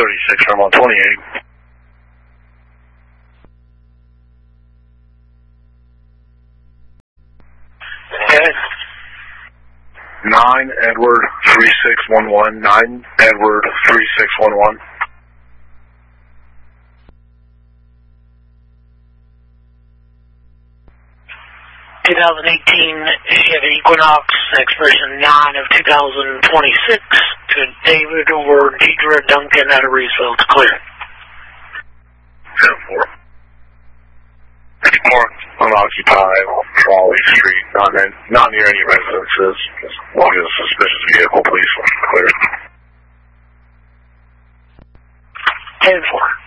36 from 128. 9 Edward 3611. 9 Edward 3611. 2018 Chevy Equinox, expiration 9 of 2026 to David or Deidre Duncan at a Reesville. It's clear. 10-4. Marked unoccupied on Raleigh Street, not near any residences. As long as a suspicious vehicle, please. Clear. 10-4.